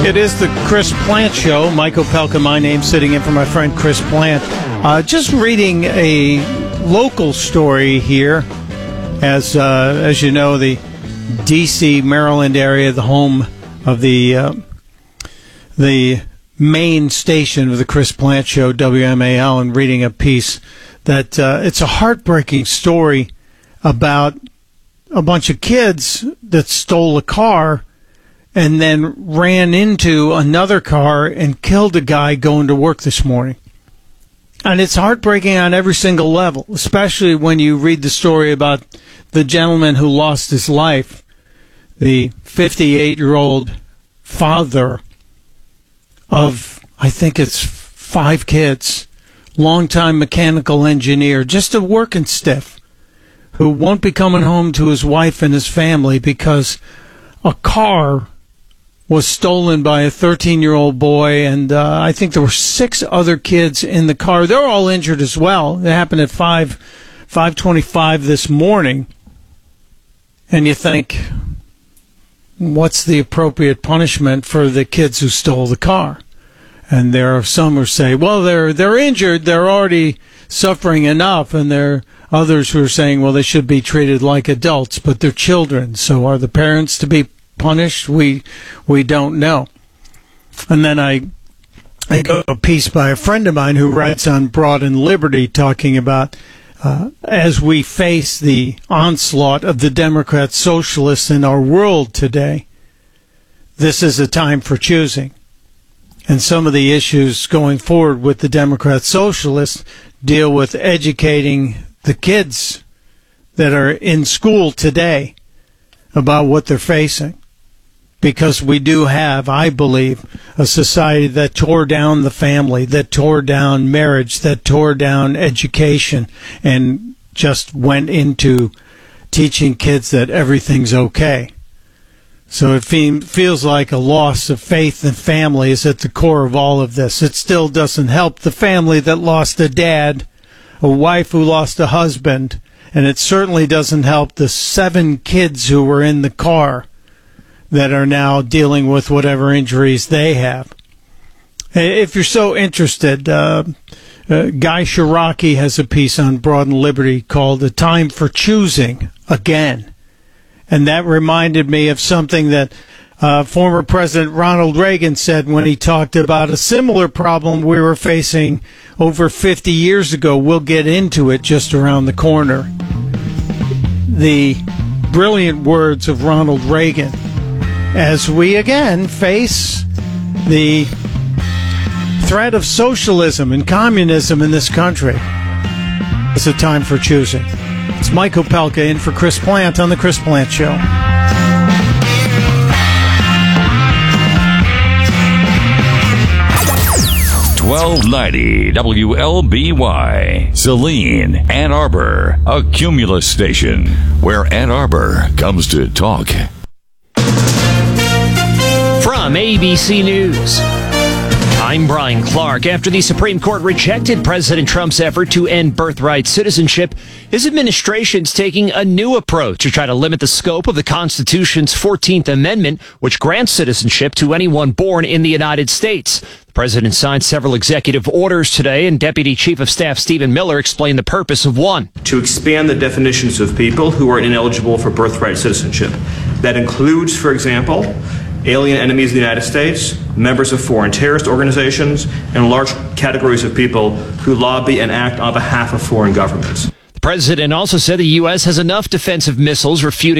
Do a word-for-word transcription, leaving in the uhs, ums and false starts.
It is the Chris Plante Show. Mike Opelka, my name, sitting in for my friend Chris Plante. Uh, just reading a local story here. As uh, as you know, the D C, Maryland area, the home of the uh, the main station of the Chris Plante Show, W M A L, and reading a piece that uh, it's a heartbreaking story about a bunch of kids that stole a car and then ran into another car and killed a guy going to work this morning. And it's heartbreaking on every single level, especially when you read the story about the gentleman who lost his life, the fifty-eight-year-old father of, I think it's five kids, longtime mechanical engineer, just a working stiff, who won't be coming home to his wife and his family because a car was stolen by a thirteen-year-old boy, and uh, I think there were six other kids in the car. They're all injured as well. It happened at five, five twenty-five this morning. And you think, what's the appropriate punishment for the kids who stole the car? And there are some who say, well, they're they're injured, they're already suffering enough, and there are others who are saying, well, they should be treated like adults, but they're children. So are the parents to be punished? We we don't know. And then I I got a piece by a friend of mine who writes on Broad and Liberty, talking about uh, as we face the onslaught of the Democrat socialists in our world today, this is a time for choosing. And some of the issues going forward with the Democrat socialists deal with educating the kids that are in school today about what they're facing. Because we do have, I believe, a society that tore down the family, that tore down marriage, that tore down education, and just went into teaching kids that everything's okay. So it fe- feels like a loss of faith in family is at the core of all of this. It still doesn't help the family that lost a dad, a wife who lost a husband, and it certainly doesn't help the seven kids who were in the car that are now dealing with whatever injuries they have. If you're so interested, uh, uh, Guy Shiraki has a piece on Broad and Liberty called "A Time for Choosing Again." And that reminded me of something that uh, former President Ronald Reagan said when he talked about a similar problem we were facing over fifty years ago. We'll get into it just around the corner. The brilliant words of Ronald Reagan as we again face the threat of socialism and communism in this country. It's a time for choosing. It's Mike Opelka in for Chris Plante on The Chris Plante Show. twelve ninety W L B Y, Saline, Ann Arbor, a Cumulus station where Ann Arbor comes to talk. From A B C News, I'm Brian Clark. After the Supreme Court rejected President Trump's effort to end birthright citizenship, his administration's taking a new approach to try to limit the scope of the Constitution's fourteenth Amendment, which grants citizenship to anyone born in the United States. The president signed several executive orders today, and Deputy Chief of Staff Stephen Miller explained the purpose of one. To expand the definitions of people who are ineligible for birthright citizenship. That includes, for example, alien enemies of the United States, members of foreign terrorist organizations, and large categories of people who lobby and act on behalf of foreign governments. The president also said the U S has enough defensive missiles refuting